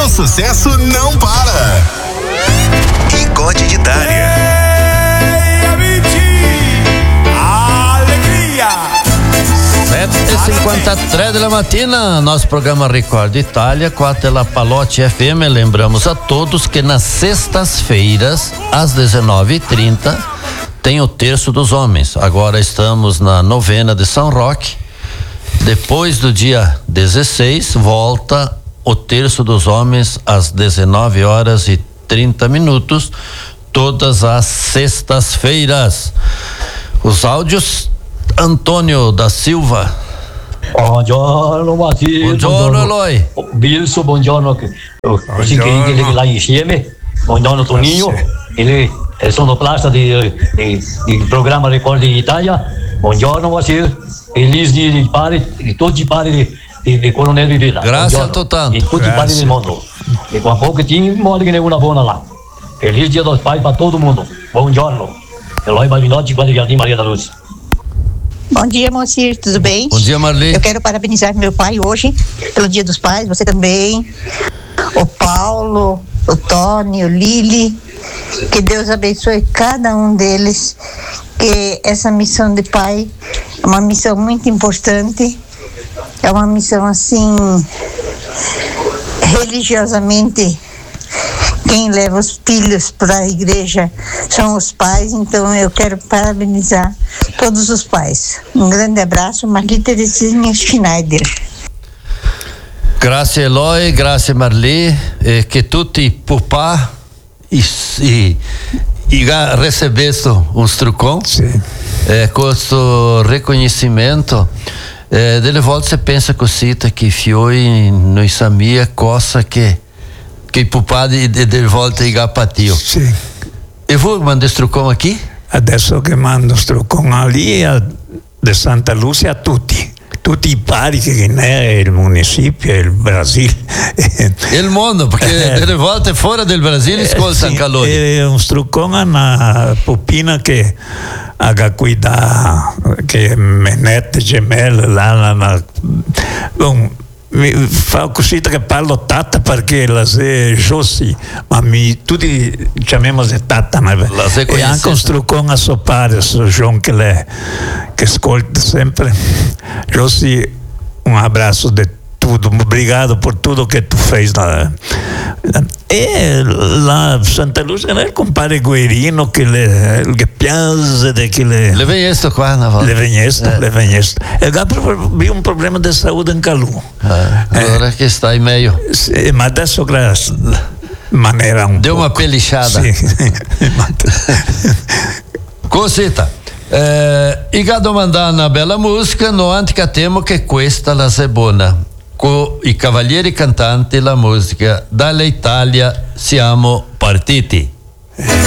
o sucesso não para. Bigode de Dália. Alegria. 7h53 da matina, nosso programa Record Itália, com a Tela Palote FM. Lembramos a todos que nas sextas-feiras, às 19h30, tem o Terço dos Homens. Agora estamos na novena de São Roque. Depois do dia 16, volta o Terço dos Homens às 19h30, todas as sextas-feiras. Os áudios, Antônio da Silva. Buongiorno Matilde. Buongiorno Eloy. Bilso, buongiorno. O seguinte, lá em cima, buongiorno Toninho. Ele é sonoplasta de programa Record de Itália. Buongiorno Matilde. Feliz de pare, de todo de pare de Coronel Vivida. Graças a tanto. E tudo de pare do mundo. E com a pouco tinha mole que nem uma bona lá. Feliz Dia dos Pais para todo mundo. Buongiorno. Eloy Malvinotti, Padre Jardim Maria da Luz. Bom dia, Moacir, tudo bem? Bom dia, Marli. Eu quero parabenizar meu pai hoje pelo Dia dos Pais, você também, o Paulo, o Tony, o Lili, que Deus abençoe cada um deles, que essa missão de pai é uma missão muito importante, é uma missão assim, religiosamente, quem leva os filhos para a igreja são os pais, então eu quero parabenizar todos os pais. Um grande abraço, Marli Terezinha Schneider. Grazie Eloy, grazie Marli, che tutti i papà recebessero un struccone con questo riconoscimento. Delle volte si pensa così che fioi noi sabia cosa che i papà delle volte patio. Sì. E voi mandate struccone aqui? Adesso che mando struccone lì di Santa Lucia a tutti i pari che è il municipio, il Brasile. Il mondo, perché delle volte fuori del Brasile ascoltano sì, calore. È un struccone a una pupina che ha cuidato, che menette gemelle là, mi fa così che parlo tata perché la se Jossi, ma tutti chiamiamo tata, e anche un struccone a suo padre, João, che ascolta sempre. Jossi, un abbraccio di tutto, obrigado por tudo que tu fez lá. E lá Santa Lúcia era il compare Guerino che piace che le vengesto qua una volta. Le vengesto. E vi un problema di salute in Calù. Allora che stai meglio. Sì, ma adesso maniera un deu uma pelixada. Sì. Cosita. E gado mandar una bella musica, no antica temo che questa la sebona. Con i cavalieri cantanti la musica dall'Italia siamo partiti.